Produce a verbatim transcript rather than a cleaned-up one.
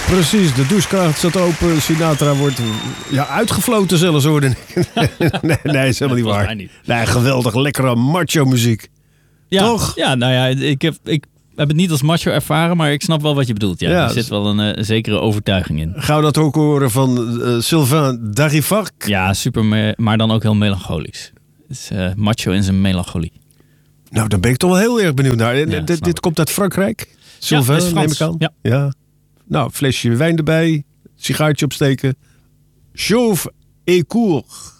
Precies, de douchekracht staat open. Sinatra wordt ja, uitgefloten zelfs, hoorde ik. nee, nee, is helemaal niet waar. Niet. Nee, geweldig, lekkere macho muziek. Ja, toch? Ja, nou ja, ik heb, ik heb het niet als macho ervaren, maar ik snap wel wat je bedoelt. Ja, ja, er zit wel een, een zekere overtuiging in. Gaan we dat ook horen van uh, Sylvain Darivac? Ja, super, me- maar dan ook heel melancholisch. Dus, uh, macho in zijn melancholie. Nou, dan ben ik toch wel heel erg benieuwd naar. Ja, dit dit komt uit Frankrijk? Sylvain, ja, neem ik aan? Ja. ja. Nou, flesje wijn erbij, sigaartje opsteken. Chauve et court.